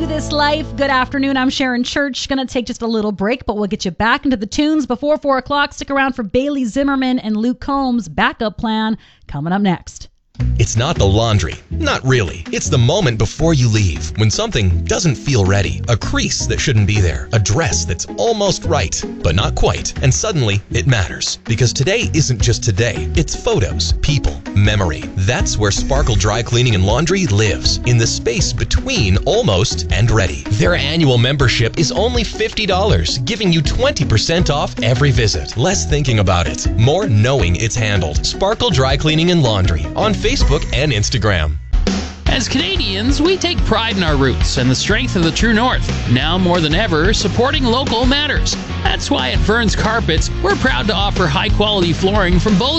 to This Life. Good afternoon. I'm Sharon Church. Going to take just a little break, but we'll get you back into the tunes before 4 o'clock. Stick around for Bailey Zimmerman and Luke Combs' Backup Plan coming up next. It's not the laundry. Not really. It's the moment before you leave, when something doesn't feel ready. A crease that shouldn't be there. A dress that's almost right, but not quite. And suddenly, it matters. Because today isn't just today. It's photos, people, memory. That's where Sparkle Dry Cleaning and Laundry lives. In the space between almost and ready. Their annual membership is only $50, giving you 20% off every visit. Less thinking about it. More knowing it's handled. Sparkle Dry Cleaning and Laundry. On Facebook and Instagram. As Canadians, we take pride in our roots and the strength of the True North. Now more than ever, supporting local matters. That's why at Vern's Carpets, we're proud to offer high-quality flooring from Beaulieu